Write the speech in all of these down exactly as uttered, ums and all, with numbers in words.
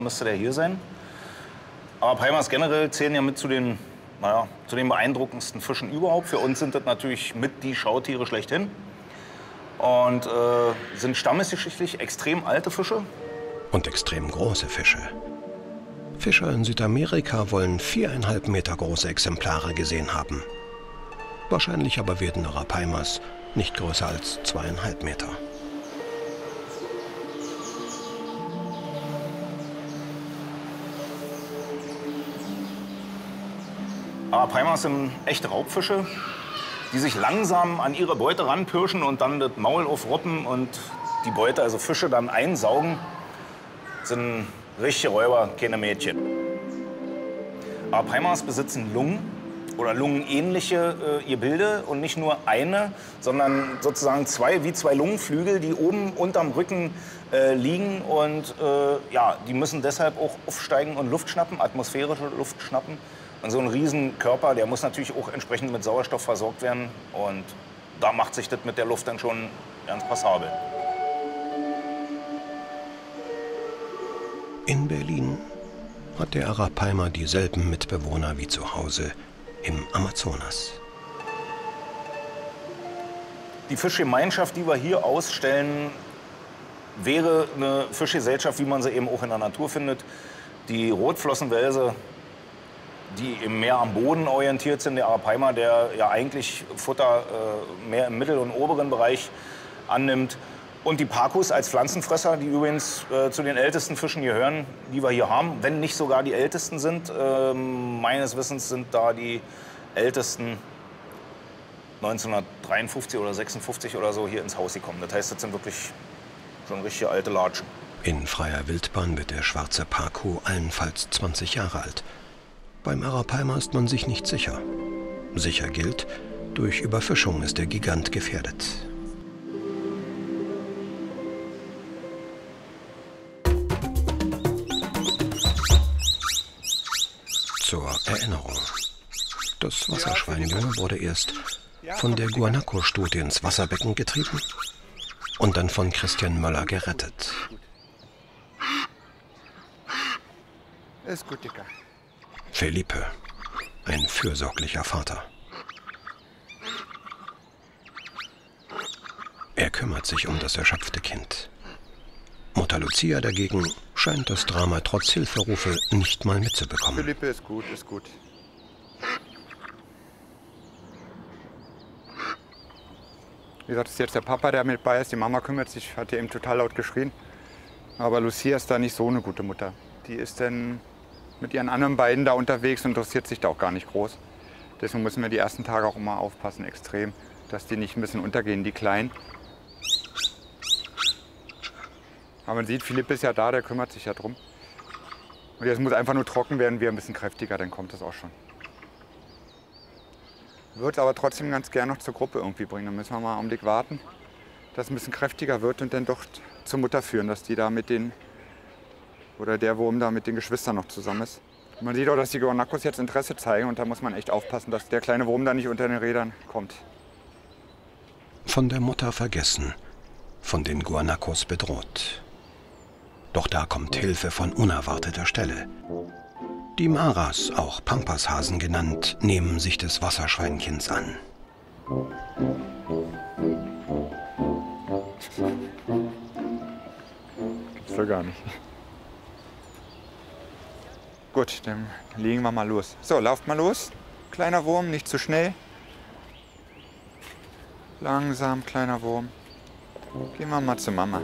müsste der hier sein. Arapaimas generell zählen ja mit zu den, naja, zu den beeindruckendsten Fischen überhaupt. Für uns sind das natürlich mit die Schautiere schlechthin. Und äh, sind stammesgeschichtlich extrem alte Fische. Und extrem große Fische. Fischer in Südamerika wollen viereinhalb Meter große Exemplare gesehen haben. Wahrscheinlich aber werden Arapaimas nicht größer als zweieinhalb Meter. Arapaimas sind echte Raubfische, die sich langsam an ihre Beute ranpirschen und dann das Maul aufroppen und die Beute, also Fische, dann einsaugen. Sind richtige Räuber, keine Mädchen. Arapaimas besitzen Lungen oder lungenähnliche äh, Gebilde und nicht nur eine, sondern sozusagen zwei, wie zwei Lungenflügel, die oben unterm Rücken äh, liegen und äh, ja, die müssen deshalb auch aufsteigen und Luft schnappen, atmosphärische Luft schnappen. Und so ein Riesenkörper, der muss natürlich auch entsprechend mit Sauerstoff versorgt werden. Und da macht sich das mit der Luft dann schon ganz passabel. In Berlin hat der Arapaima dieselben Mitbewohner wie zu Hause im Amazonas. Die Fischgemeinschaft, die wir hier ausstellen, wäre eine Fischgesellschaft, wie man sie eben auch in der Natur findet. Die Rotflossenwelse, die im Meer am Boden orientiert sind. Der Arapaima, der ja eigentlich Futter äh, mehr im mittleren und oberen Bereich annimmt. Und die Pacus als Pflanzenfresser, die übrigens äh, zu den ältesten Fischen gehören, die wir hier haben, wenn nicht sogar die ältesten sind. Äh, meines Wissens sind da die ältesten neunzehnhundertdreiundfünfzig oder sechsundfünfzig oder so hier ins Haus gekommen. Das heißt, das sind wirklich schon richtige alte Latschen. In freier Wildbahn wird der schwarze Pacu allenfalls zwanzig Jahre alt. Beim Arapaima ist man sich nicht sicher. Sicher gilt, durch Überfischung ist der Gigant gefährdet. Zur Erinnerung. Das Wasserschweinjunge wurde erst von der Guanaco-Stute ins Wasserbecken getrieben und dann von Christian Möller gerettet. Ist gut, Dicker. Felipe, ein fürsorglicher Vater. Er kümmert sich um das erschöpfte Kind. Mutter Lucia dagegen scheint das Drama trotz Hilferufe nicht mal mitzubekommen. Felipe ist gut, ist gut. Wie gesagt, das ist jetzt der Papa, der mit bei ist. Die Mama kümmert sich, hat hier eben total laut geschrien. Aber Lucia ist da nicht so eine gute Mutter. Die ist dann mit ihren anderen beiden da unterwegs und interessiert sich da auch gar nicht groß. Deswegen müssen wir die ersten Tage auch immer aufpassen, extrem, dass die nicht ein bisschen untergehen, die Kleinen. Aber man sieht, Philipp ist ja da, der kümmert sich ja drum. Und jetzt muss einfach nur trocken werden, wir ein bisschen kräftiger, dann kommt das auch schon. Wird aber trotzdem ganz gern noch zur Gruppe irgendwie bringen. Dann müssen wir mal einen Augenblick warten, dass es ein bisschen kräftiger wird und dann doch zur Mutter führen, dass die da mit den oder der Wurm da mit den Geschwistern noch zusammen ist. Man sieht auch, dass die Guanacos jetzt Interesse zeigen und da muss man echt aufpassen, dass der kleine Wurm da nicht unter den Rädern kommt. Von der Mutter vergessen, von den Guanacos bedroht. Doch da kommt Hilfe von unerwarteter Stelle. Die Maras, auch Pampashasen genannt, nehmen sich des Wasserschweinchens an. Gibt's doch gar nicht. Gut, dann legen wir mal los. So, lauft mal los. Kleiner Wurm, nicht zu schnell. Langsam, kleiner Wurm. Gehen wir mal zu Mama.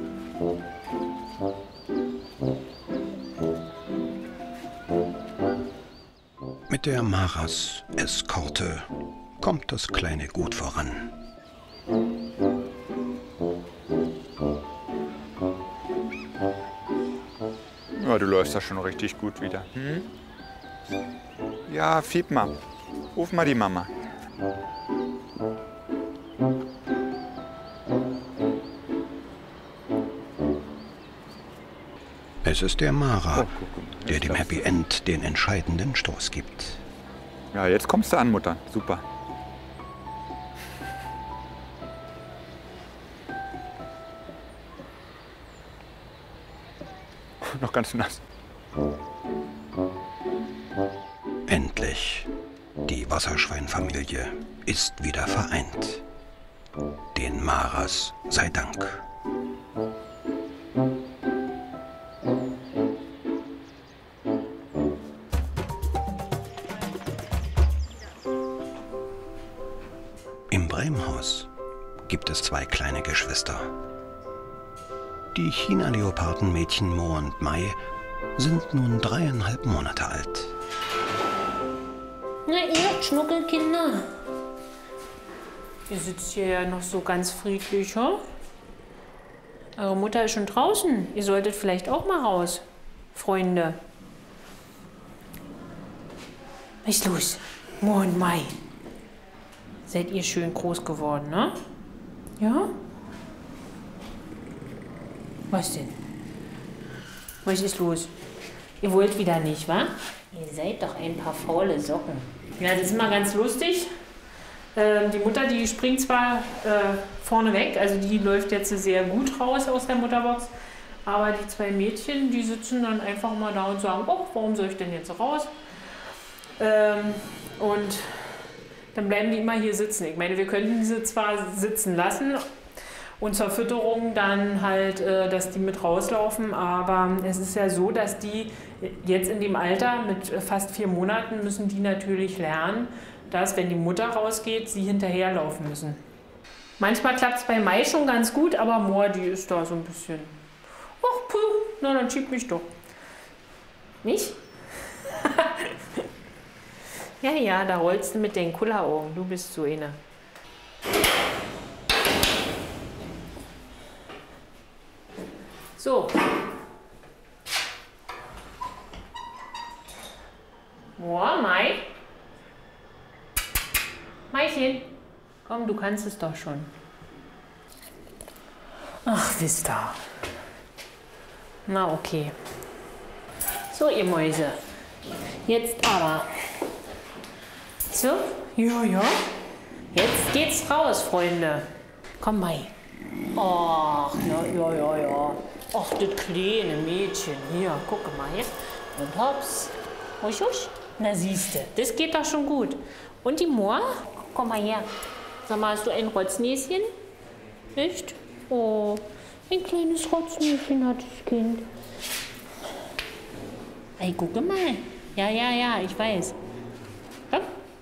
Mit der Maras-Eskorte kommt das Kleine gut voran. Ja, du läufst da schon richtig gut wieder. Hm? Ja, fieb mal. Ruf mal die Mama. Es ist der Mara, der dem Happy End den entscheidenden Stoß gibt. Ja, jetzt kommst du an, Mutter. Super. noch ganz nass. Endlich. Die Wasserschweinfamilie ist wieder vereint. Den Maras sei Dank. Im Bremhaus gibt es zwei kleine Geschwister. Die China-Leoparden-Mädchen Mo und Mai sind nun dreieinhalb Monate alt. Na ihr Schnuckelkinder, ihr sitzt hier ja noch so ganz friedlich, hm? Eure Mutter ist schon draußen. Ihr solltet vielleicht auch mal raus, Freunde. Was ist los? Mo und Mai. Seid ihr schön groß geworden, ne? Ja? Was denn? Was ist los? Ihr wollt wieder nicht, wa? Ihr seid doch ein paar faule Socken. Ja, das ist immer ganz lustig. Ähm, die Mutter, die springt zwar äh, vorne weg, also die läuft jetzt sehr gut raus aus der Mutterbox, aber die zwei Mädchen, die sitzen dann einfach mal da und sagen, oh, warum soll ich denn jetzt raus? Ähm, und dann bleiben die immer hier sitzen. Ich meine, wir könnten sie zwar sitzen lassen und zur Fütterung dann halt, äh, dass die mit rauslaufen, aber es ist ja so, dass die jetzt in dem Alter mit fast vier Monaten müssen die natürlich lernen, dass, wenn die Mutter rausgeht, sie hinterherlaufen müssen. Manchmal klappt es bei Mai schon ganz gut, aber Moa, die ist da so ein bisschen, ach puh, na dann schieb mich doch. Nicht? Ja, ja, da rollst du mit den Kulleraugen, du bist so eine. So. Moa, Mai. Maichen, komm, du kannst es doch schon. Ach, wisst ihr. Na, okay. So, ihr Mäuse. Jetzt aber. So, ja, ja. Jetzt geht's raus, Freunde. Komm, Mai. Ach, ja, ja, ja, ja. Ach, das kleine Mädchen. Hier, guck mal hier. Und hops. Husch, husch. Na, siehste, das geht doch schon gut. Und die Moa? Komm mal her. Sag mal, hast du ein Rotznäschen? Nicht? Oh, ein kleines Rotznäschen hat das Kind. Hey, guck mal. Ja, ja, ja, ich weiß. Komm.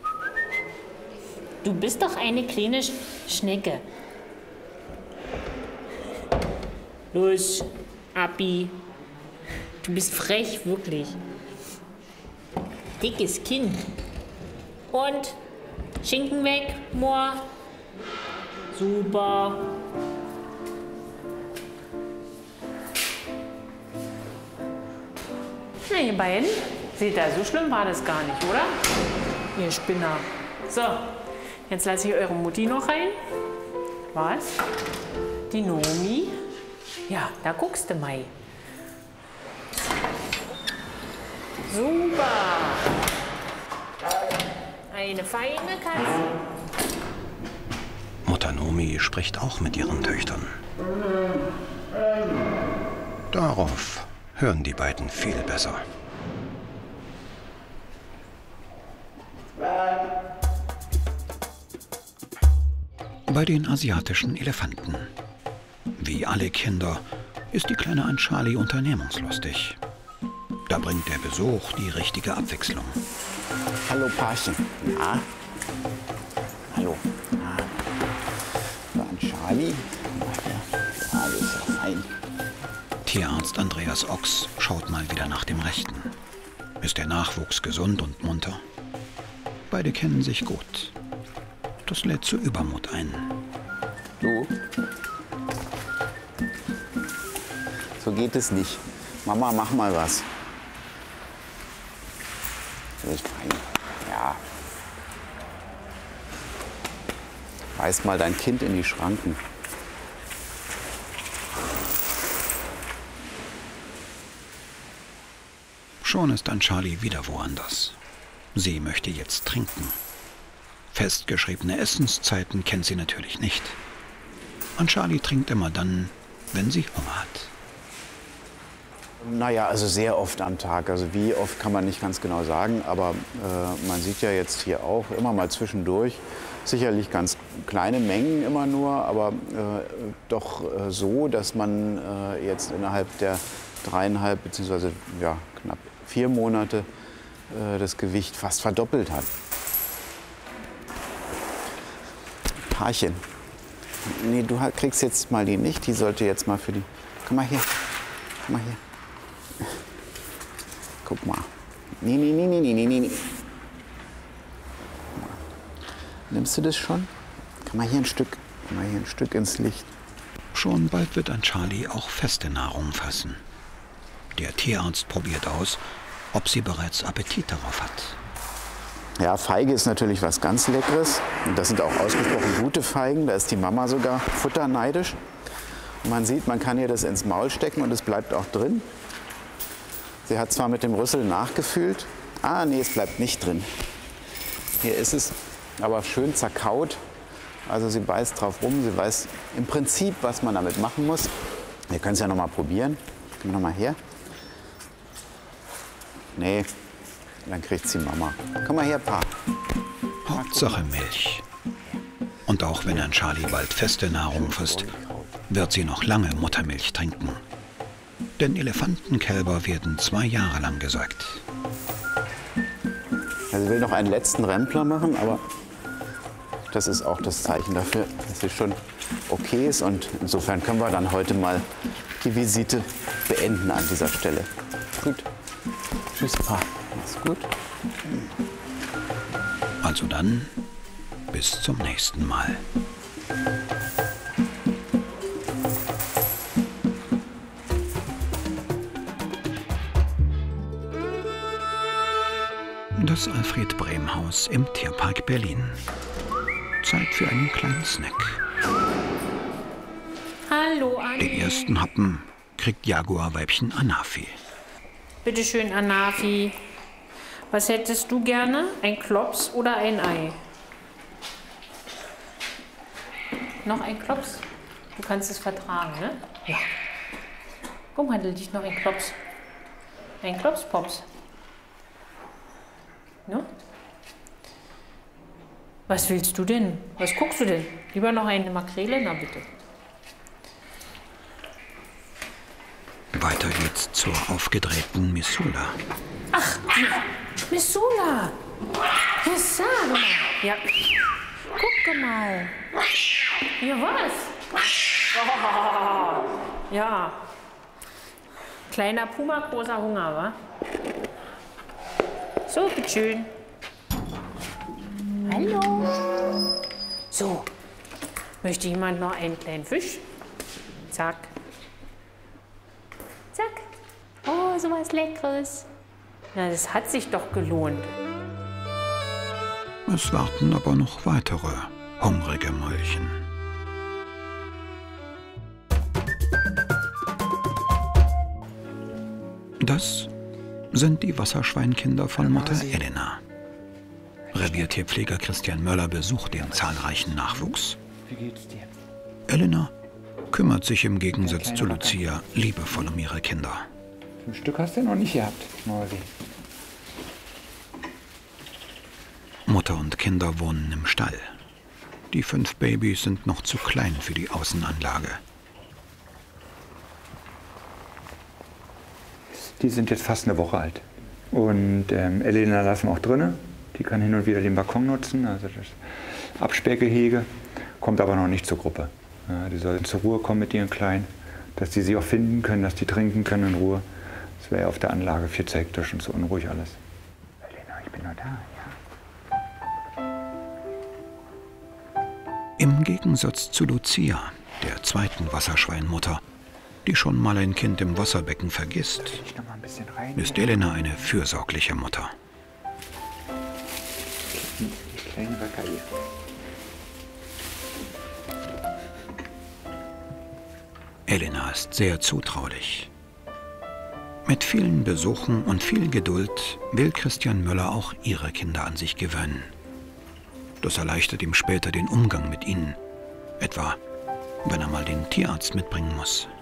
Du bist doch eine kleine Sch Schnecke. Los, Abi. Du bist frech, wirklich. Dickes Kind. Und Schinken weg, Moa. Super. Na, ihr beiden, seht ihr, so schlimm war das gar nicht, oder? Ihr Spinner. So, jetzt lasse ich eure Mutti noch rein. Was? Die Nomi. Ja, da guckst du, Mai. Super. Eine feine Katze. Mutter Nomi spricht auch mit ihren Töchtern. Darauf hören die beiden viel besser. Bei den asiatischen Elefanten. Wie alle Kinder ist die kleine Anchali unternehmungslustig. Da bringt der Besuch die richtige Abwechslung. Hallo Paarchen. Na? Hallo. Na? So, Anchali. Ja, alles ist ja fein. Tierarzt Andreas Ochs schaut mal wieder nach dem Rechten. Ist der Nachwuchs gesund und munter? Beide kennen sich gut. Das lädt zu Übermut ein. Du? So geht es nicht. Mama, mach mal was. Ich meine, ja. Reiß mal dein Kind in die Schranken. Schon ist Anchali wieder woanders. Sie möchte jetzt trinken. Festgeschriebene Essenszeiten kennt sie natürlich nicht. Anchali trinkt immer dann, wenn sie Hunger hat. Naja, also sehr oft am Tag. Also wie oft kann man nicht ganz genau sagen, aber äh, man sieht ja jetzt hier auch immer mal zwischendurch, sicherlich ganz kleine Mengen immer nur, aber äh, doch äh, so, dass man äh, jetzt innerhalb der dreieinhalb beziehungsweise ja, knapp vier Monate äh, das Gewicht fast verdoppelt hat. Paarchen. Nee, du kriegst jetzt mal die nicht, die sollte jetzt mal für die... Komm mal hier, komm mal hier. Guck mal. Nee, nee, nee, nee, nee, nee, nee. Nimmst du das schon? Komm mal hier ein Stück, komm mal hier ein Stück ins Licht. Schon bald wird an Charlie auch feste Nahrung fassen. Der Tierarzt probiert aus, ob sie bereits Appetit darauf hat. Ja, Feige ist natürlich was ganz Leckeres. Und das sind auch ausgesprochen gute Feigen. Da ist die Mama sogar futterneidisch. Und man sieht, man kann ihr das ins Maul stecken und es bleibt auch drin. Sie hat zwar mit dem Rüssel nachgefühlt. Ah, nee, es bleibt nicht drin. Hier ist es aber schön zerkaut. Also sie beißt drauf rum. Sie weiß im Prinzip, was man damit machen muss. Wir können es ja noch mal probieren. Komm noch mal her. Nee, dann kriegt sie Mama. Komm mal her, Pa. Hauptsache Milch. Und auch wenn an Charlie bald feste Nahrung frisst, wird sie noch lange Muttermilch trinken. Denn Elefantenkälber werden zwei Jahre lang gesäugt. Also sie will noch einen letzten Rempler machen, aber das ist auch das Zeichen dafür, dass sie schon okay ist. Und insofern können wir dann heute mal die Visite beenden an dieser Stelle. Gut. Tschüss, Pa. Mach's gut. Also dann, bis zum nächsten Mal. Das Alfred-Brehm-Haus im Tierpark Berlin. Zeit für einen kleinen Snack. Hallo, Anni. Den ersten Happen kriegt Jaguarweibchen Anafi. Bitte schön, Anafi. Was hättest du gerne? Ein Klops oder ein Ei? Noch ein Klops? Du kannst es vertragen, ne? Ja. Komm, handel dich noch ein Klops. Ein Klops, Pops. Ne? Was willst du denn? Was guckst du denn? Lieber noch eine Makrele? Na bitte. Weiter geht's zur aufgedrehten Missula. Ach, Missula. Ja, sag mal. Ja. Guck mal. Ja, was? Oh, ja. Kleiner Puma, großer Hunger, wa? So, bitteschön. Hallo. So. Möchte jemand noch einen kleinen Fisch? Zack. Zack. Oh, so was Leckeres. Na, das hat sich doch gelohnt. Es warten aber noch weitere hungrige Mäulchen. Das sind die Wasserschweinkinder von Mutter Elena. Reviertierpfleger Christian Möller besucht den zahlreichen Nachwuchs. Wie geht's dir? Elena kümmert sich im Gegensatz zu Lucia liebevoll um ihre Kinder. Fünf Stück hast du noch nicht gehabt, Mauri. Mutter und Kinder wohnen im Stall. Die fünf Babys sind noch zu klein für die Außenanlage. Die sind jetzt fast eine Woche alt. Und ähm, Elena lassen wir auch drinnen. Die kann hin und wieder den Balkon nutzen, also das Absperrgehege. Kommt aber noch nicht zur Gruppe. Ja, die sollen zur Ruhe kommen mit ihren Kleinen, dass die sich auch finden können, dass die trinken können in Ruhe. Das wäre ja auf der Anlage viel zu hektisch und zu unruhig alles. Elena, ich bin noch da, ja. Im Gegensatz zu Lucia, der zweiten Wasserschweinmutter, die schon mal ein Kind im Wasserbecken vergisst, Ich noch mal ein bisschen rein. ist Elena eine fürsorgliche Mutter. Die kleine Wacker hier. Elena ist sehr zutraulich. Mit vielen Besuchen und viel Geduld will Christian Möller auch ihre Kinder an sich gewöhnen. Das erleichtert ihm später den Umgang mit ihnen, etwa wenn er mal den Tierarzt mitbringen muss.